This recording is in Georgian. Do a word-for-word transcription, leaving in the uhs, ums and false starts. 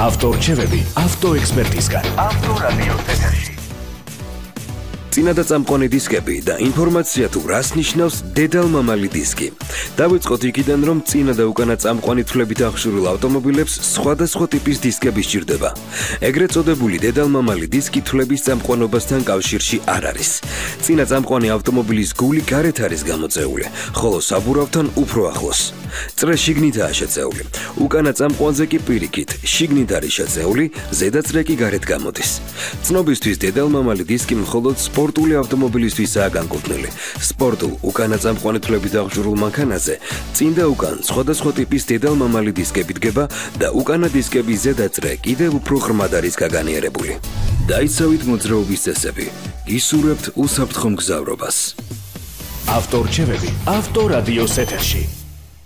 ავტორჩევები ავტოექსპერტისგან. ავტორადიოს ეთერში. წინადაწამყვანი დისკები და ინფორმაცია თუ რას ნიშნავს დედალ-მამალი დისკი. დავიწყოთ იქიდან, რომ წინა და უკანა წამყვანი თვლებით აღჭურვილ ავტომობილებს სხვადასხვა ტიპის დისკები სჭირდება. ეგრეთ წოდებული დედალ-მამალი დისკი თვლების წამყვანობასთან კავშირში არ არის. წინა წამყვანი ავტომობილის გული გარეთ არის გამოწეული, ხოლო საბურავთან უფრო ახლოს. წრე შიგნითაა შეწეული. უკანა წამყვანზე კი პირიქით, შიგნით არის შეწეული, ზედაწრე კი გარეთ გამოდის. ცნობისთვის დედალ-მამალი დისკი მხოლოდ სპორტული ავტომობილისთვისაა განკუთვნილი. სპორტულ უკანა წამყვანი თვლებით აღჭურვილ მანქანაზე წინ და უკან სხვადასხვა ტიპის დედალ-მამალი დისკები დგება და უკანა დისკების ზედაწრე კიდევ უფრო ღრმად არის გაგანიერებული. დაიცავით მოძრაობის წესები. გისურვებთ უსაფრთხო მგზავრობას. ავტორჩევები ავტორადიოს ეთერში.